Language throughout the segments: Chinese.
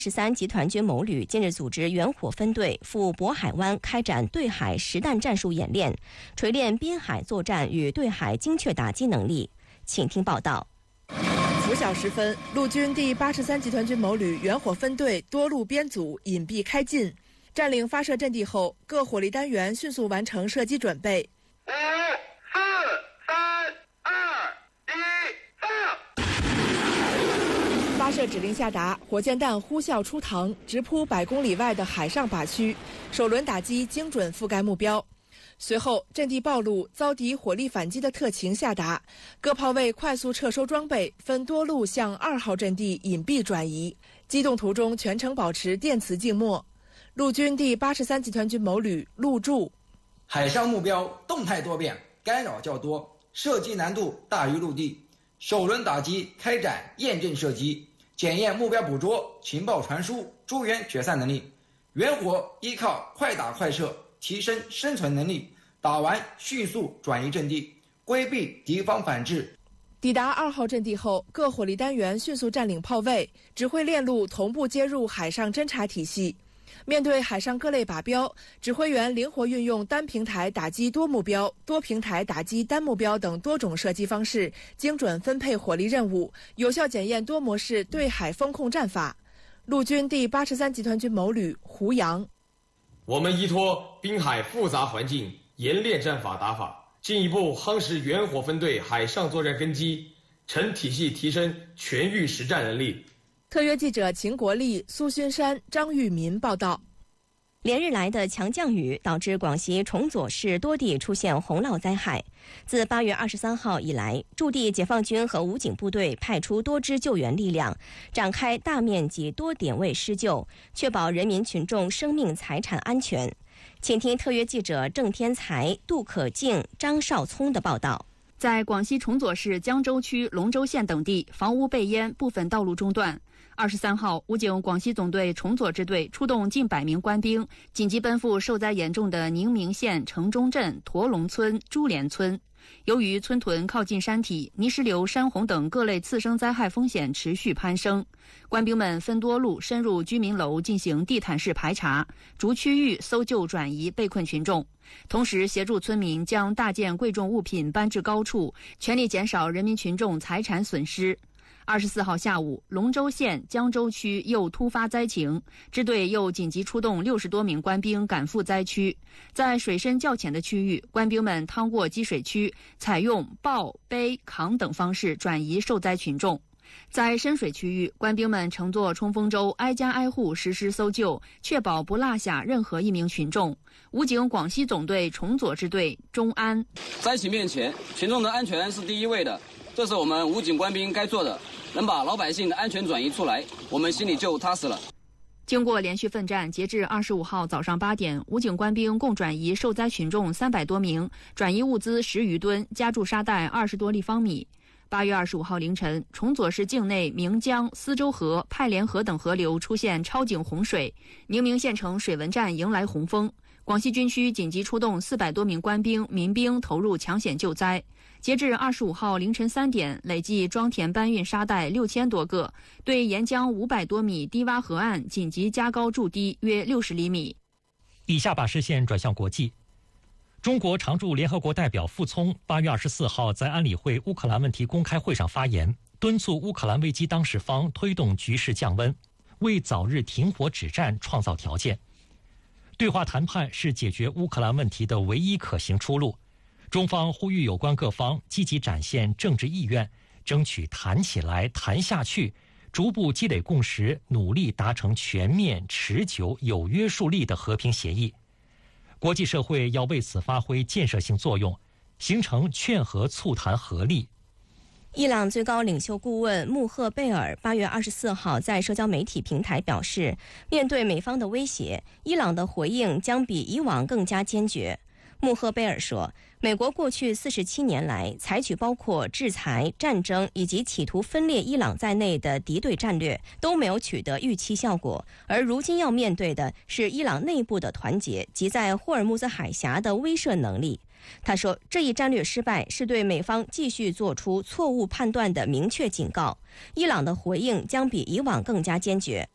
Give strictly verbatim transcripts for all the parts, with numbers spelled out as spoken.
十三集团军某旅近日组织远火分队赴渤海湾开展对海实弹战术演练，锤炼滨海作战与对海精确打击能力。请听报道。 拂晓时分，陆军第八十三集团军某旅远火分队多路编组隐蔽开进，占领发射阵地后，各火力单元迅速完成射击准备。 五、四、三、二、一，放！ 发射指令下达，火箭弹呼啸出膛，直扑百公里外的海上靶区，首轮打击精准覆盖目标。随后，阵地暴露，遭敌火力反击的特情下达，各炮位快速撤收装备，分多路向二号阵地隐蔽转移。机动途中全程保持电磁静默。陆军第八十三集团军某旅陆驻： 海上目标动态多变，干扰较多，射击难度大于陆地。首轮打击开展验证射击，检验目标捕捉、情报传输、诸元决散能力。远火依靠快打快射提升生存能力，打完迅速转移阵地，规避敌方反制。 抵达二号阵地后，各火力单元迅速占领炮位，指挥链路同步接入海上侦察体系。面对海上各类靶标，指挥员灵活运用单平台打击多目标、多平台打击单目标等多种射击方式，精准分配火力任务，有效检验多模式对海风控战法。陆军第八十三集团军某旅胡杨： 我们依托滨海复杂环境，研练战法打法，进一步夯实远火分队海上作战根基，成体系提升全域实战能力。 特约记者秦国立、苏勋山、张玉民报道。 连日来的强降雨导致广西崇左市多地出现洪涝灾害。自八月二十三号以来，驻地解放军和武警部队派出多支救援力量，展开大面积多点位施救，确保人民群众生命财产安全。请听特约记者郑天才、杜可静、张少聪的报道。 在广西崇左市江州区龙州县等地，房屋被淹，部分道路中断。二十三号，武警广西总队崇左支队出动近百名官兵，紧急奔赴受灾严重的宁明县城中镇驼龙村、朱连村。由于村屯靠近山体，泥石流、山洪等各类次生灾害风险持续攀升，官兵们分多路深入居民楼进行地毯式排查，逐区域搜救转移被困群众，同时协助村民将大件贵重物品搬至高处，全力减少人民群众财产损失。二十四号下午，龙州县江州区又突发灾情，支队又紧急出动六十多名官兵赶赴灾区。在水深较浅的区域，官兵们趟过积水区，采用抱、背、扛等方式转移受灾群众。在深水区域，官兵们乘坐冲锋舟挨家挨户实施搜救，确保不落下任何一名群众。武警广西总队崇左支队钟安： 灾情面前，群众的安全是第一位的，这是我们武警官兵该做的，能把老百姓的安全转移出来，我们心里就踏实了。 经过连续奋战，截至二十五号早上八点，武警官兵共转移受灾群众三百多名，转移物资十余吨，加筑沙袋二十多立方米。八月二十五号凌晨，崇左市境内明江、思州河、派连河等河流出现超警洪水，宁明县城水文站迎来洪峰。广西军区紧急出动四百多名官兵、民兵投入抢险救灾。截至二十五号凌晨三点，累计装填搬运沙袋六千多个，对沿江五百多米低洼河岸紧急加高筑堤约六十厘米。 以下把视线转向国际。中国常驻联合国代表傅聪八月二十四号在安理会乌克兰问题公开会上发言，敦促乌克兰危机当事方推动局势降温，为早日停火止战创造条件。对话谈判是解决乌克兰问题的唯一可行出路。中方呼吁有关各方积极展现政治意愿，争取谈起来谈下去，逐步积累共识，努力达成全面、持久、有约束力的和平协议。国际社会要为此发挥建设性作用，形成劝和促谈合力。 伊朗最高领袖顾问穆赫贝尔八月二十四号在社交媒体平台表示，面对美方的威胁，伊朗的回应将比以往更加坚决。穆赫贝尔说，美国过去四十七年来采取包括制裁、战争以及企图分裂伊朗在内的敌对战略，都没有取得预期效果，而如今要面对的是伊朗内部的团结及在霍尔木兹海峡的威慑能力。他说，这一战略失败是对美方继续做出错误判断的明确警告，伊朗的回应将比以往更加坚决。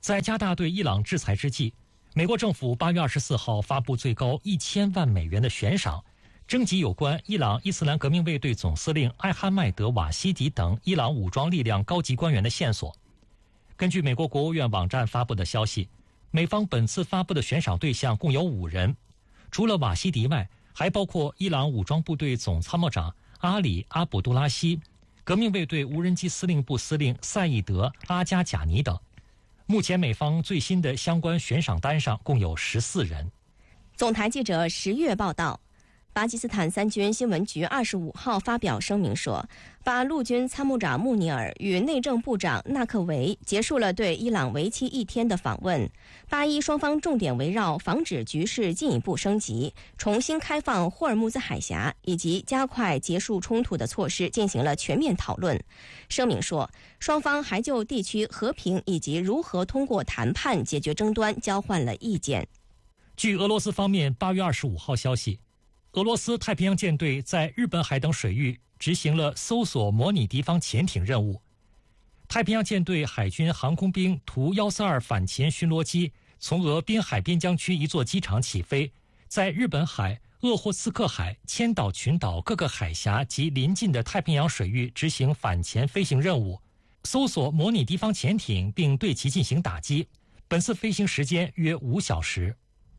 在加大对伊朗制裁之际，美国政府八月二十四号发布最高一千万美元的悬赏，征集有关伊朗伊斯兰革命卫队总司令艾哈迈德·瓦西迪等伊朗武装力量高级官员的线索。根据美国国务院网站发布的消息，美方本次发布的悬赏对象共有五人，除了瓦西迪外，还包括伊朗武装部队总参谋长阿里·阿卜杜拉希、革命卫队无人机司令部司令赛义德·阿加贾尼等。目前美方最新的相关悬赏单上共有十四人。 总台记者十月报道，巴基斯坦三军新闻局二十五号发表声明说，巴陆军参谋长穆尼尔与内政部长纳克维结束了对伊朗为期一天的访问。巴伊双方重点围绕防止局势进一步升级、重新开放霍尔木兹海峡以及加快结束冲突的措施进行了全面讨论。声明说，双方还就地区和平以及如何通过谈判解决争端交换了意见。 据俄罗斯方面八月二十五号消息，俄罗斯太平洋舰队在日本海等水域执行了搜索模拟敌方潜艇任务。太平洋舰队海军航空兵图一四二反潜巡逻机从俄滨海边疆区一座机场起飞，在日本海、鄂霍次克海、千岛群岛各个海峡及邻近的太平洋水域执行反潜飞行任务，搜索模拟敌方潜艇并对其进行打击。本次飞行时间约五小时。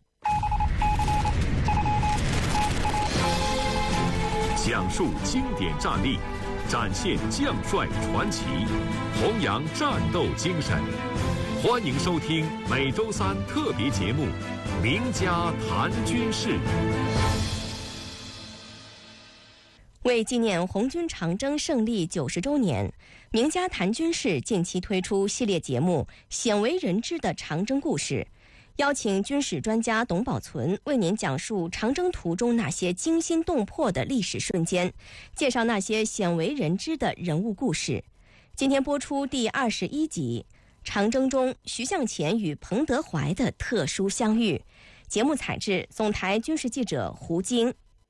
讲述经典战例，展现将帅传奇，弘扬战斗精神。欢迎收听每周三特别节目《名家谈军事》。 为纪念红军长征胜利九十周年，名家谈军事近期推出系列节目《鲜为人知的长征故事》，邀请军事专家董宝存为您讲述长征途中那些惊心动魄的历史瞬间，介绍那些鲜为人知的人物故事。今天播出第二十一集，长征中徐向前与彭德怀的特殊相遇。节目采制总台军事记者胡晶。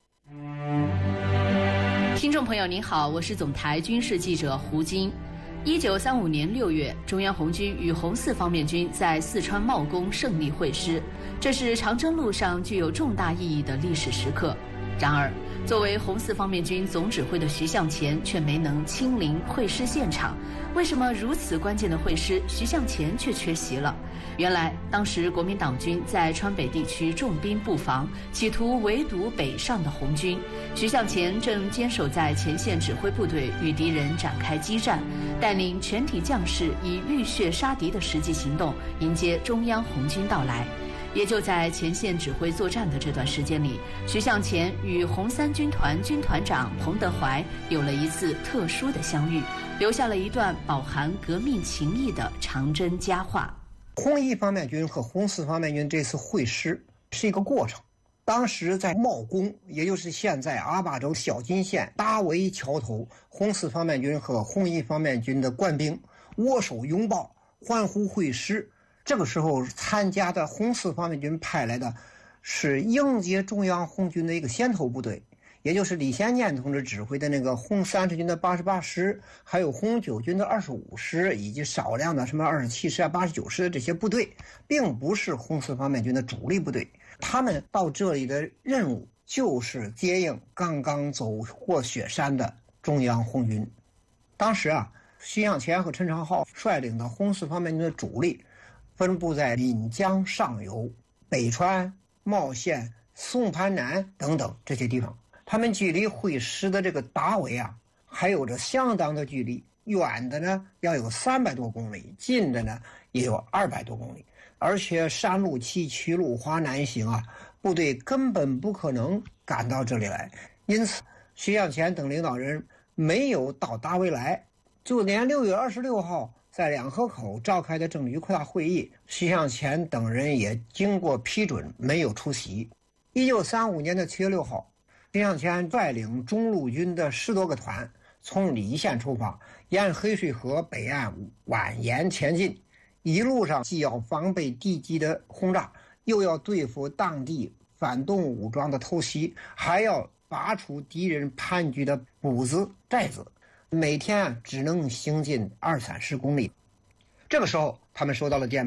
听众朋友您好，我是总台军事记者胡晶。一九三五年六月，中央红军与红四方面军在四川茂功胜利会师，这是长征路上具有重大意义的历史时刻。然而，作为红四方面军总指挥的徐向前却没能亲临会师现场。为什么如此关键的会师，徐向前却缺席了？原来，当时国民党军在川北地区重兵布防，企图围堵北上的红军。徐向前正坚守在前线指挥部队，与敌人展开激战，带领全体将士以浴血杀敌的实际行动迎接中央红军到来。也就在前线指挥作战的这段时间里，徐向前与红三军团军团长彭德怀有了一次特殊的相遇，留下了一段饱含革命情谊的长征佳话。 红一方面军和红四方面军这次会师是一个过程。当时在茂功，也就是现在阿坝州小金县大围桥头，红四方面军和红一方面军的官兵握手拥抱，欢呼会师。这个时候参加的红四方面军派来的是迎接中央红军的一个先头部队，也就是李先念同志指挥的那个红三十军的八十八师，还有红九军的二十五师，以及少量的什么二十七师啊、八十九师这些部队，并不是红四方面军的主力部队。他们到这里的任务就是接应刚刚走过雪山的中央红军。当时啊，徐向前和陈长浩率领的红四方面军的主力分布在岷江上游、北川、茂县、松盘南等等这些地方。他们距离会师的这个达围啊，还有着相当的距离，远的呢要有三百多公里，近的呢也有二百多公里。而且山路崎岖，路滑难行啊，部队根本不可能赶到这里来。因此，徐向前等领导人没有到达围来，就连六月二十六号在两河口召开的政治局扩大会议，徐向前等人也经过批准没有出席。一九三五年的七月六号，徐向前率领中路军的十多个团从蓟县出发，沿黑水河北岸蜿蜒前进。一路上既要防备敌机的轰炸，又要对付当地反动武装的偷袭，还要拔除敌人盘踞的谷子寨子，每天只能行进二三十公里。这个时候他们收到了电报，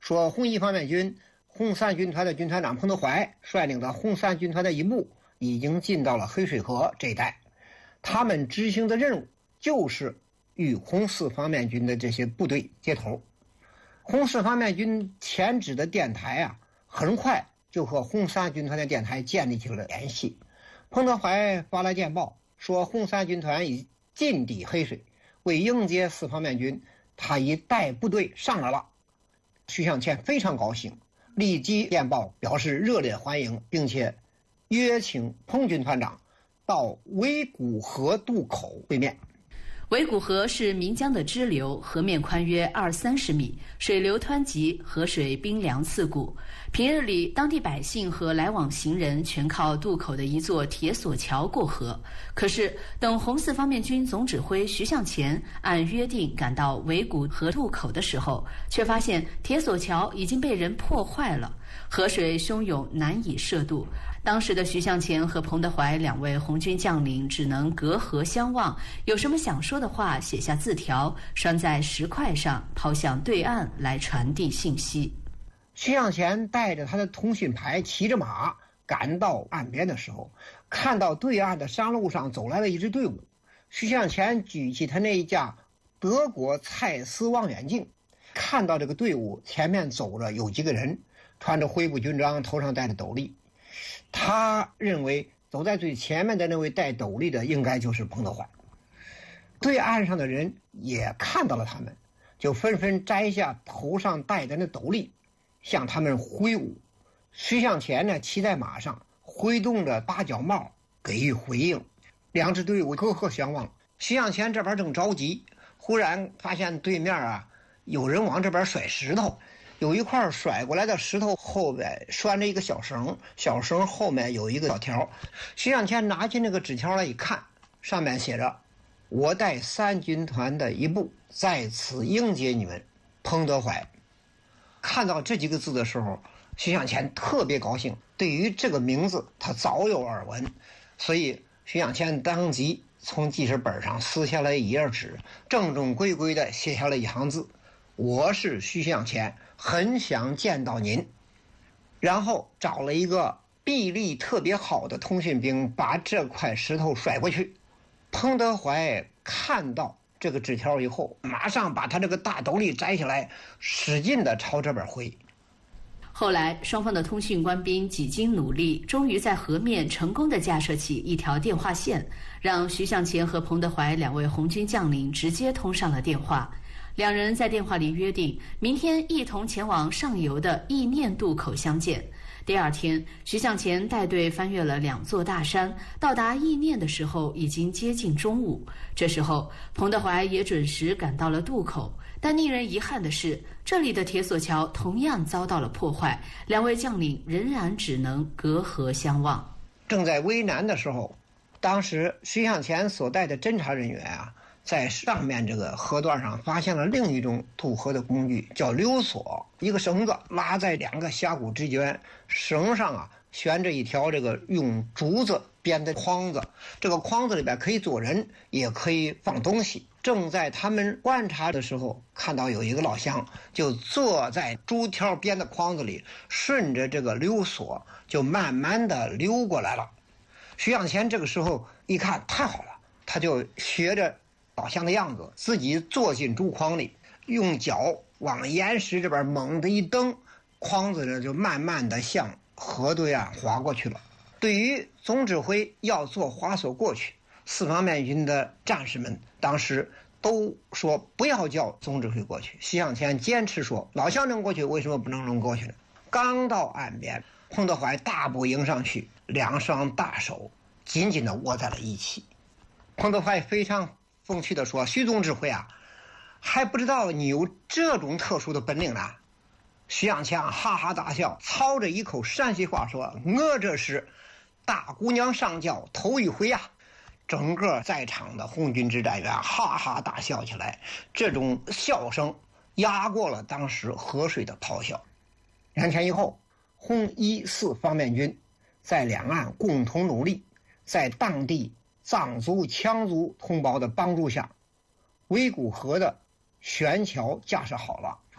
说红一方面军红三军团的军团长彭德怀率领的红三军团的一部已经进到了黑水河这一带，他们执行的任务就是与红四方面军的这些部队接头。红四方面军前指的电台啊，很快就和红三军团的电台建立起了联系。彭德怀发来电报说，红三军团已进抵黑水，为迎接四方面军，他已带部队上来了。徐向前非常高兴，立即电报表示热烈欢迎，并且约请彭军团长到维古河渡口会面。 维古河是岷江的支流，河面宽约二三十米，水流湍急，河水冰凉刺骨。平日里，当地百姓和来往行人全靠渡口的一座铁索桥过河。可是，等红四方面军总指挥徐向前按约定赶到维古河渡口的时候，却发现铁索桥已经被人破坏了，河水汹涌，难以涉渡。当时的徐向前和彭德怀两位红军将领只能隔河相望，有什么想说的话写下字条，拴在石块上，抛向对岸来传递信息。 徐向前带着他的通讯牌，骑着马赶到岸边的时候，看到对岸的山路上走来了一支队伍。徐向前举起他那一架德国蔡司望远镜，看到这个队伍前面走着有几个人，穿着灰布军装，头上戴着斗笠。他认为走在最前面的那位戴斗笠的应该就是彭德怀。对岸上的人也看到了他们，就纷纷摘下头上戴的那斗笠，向他们挥舞。徐向前呢，骑在马上，挥动着八角帽给予回应。两支队伍隔河相望。徐向前这边正着急，忽然发现对面啊有人往这边甩石头。有一块甩过来的石头后面拴着一个小绳，小绳后面有一个小条。徐向前拿起那个纸条来一看，上面写着：我带三军团的一部在此迎接你们，彭德怀。看到这几个字的时候，徐向前特别高兴，对于这个名字他早有耳闻，所以徐向前当即从记事本上撕下来一页纸，正正规规地写下了一行字：我是徐向前，很想见到您。然后找了一个臂力特别好的通讯兵，把这块石头甩过去。彭德怀看到这个纸条以后，马上把他这个大斗笠摘下来，使劲地朝这边挥。 后来，双方的通讯官兵几经努力，终于在河面成功地架设起一条电话线，让徐向前和彭德怀两位红军将领直接通上了电话。两人在电话里约定，明天一同前往上游的意念渡口相见。第二天，徐向前带队翻越了两座大山，到达意念的时候已经接近中午。这时候，彭德怀也准时赶到了渡口。但令人遗憾的是，这里的铁索桥同样遭到了破坏，两位将领仍然只能隔河相望。 正在为难的时候，当时徐向前所带的侦察人员啊，在上面这个河段上发现了另一种渡河的工具，叫溜索，一个绳子拉在两个峡谷之间，绳上啊悬着一条这个用竹子编的筐子，这个筐子里边可以坐人，也可以放东西。正在他们观察的时候，看到有一个老乡就坐在竹条编的筐子里，顺着这个溜索就慢慢的溜过来了。徐向前这个时候一看，太好了，他就学着老乡的样子，自己坐进竹筐里，用脚往岩石这边猛地一蹬，筐子呢就慢慢的向河对岸滑过去了。对于总指挥要做滑索过去，四方面军的战士们当时都说不要叫总指挥过去。徐向前坚持说，老乡能过去，为什么不能能过去呢？刚到岸边，彭德怀大步迎上去，两双大手紧紧地握在了一起。彭德怀非常风趣地说，徐总指挥啊，还不知道你有这种特殊的本领呢。徐向前哈哈大笑，操着一口山西话说，我这是大姑娘上轿头一回呀、啊。整个在场的红军指战员哈哈大笑起来，这种笑声压过了当时河水的咆哮。两天以后，红一四方面军在两岸共同努力，在当地藏族羌族同胞的帮助下，维古河的悬桥架设好了，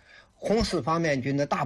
红四方面军的大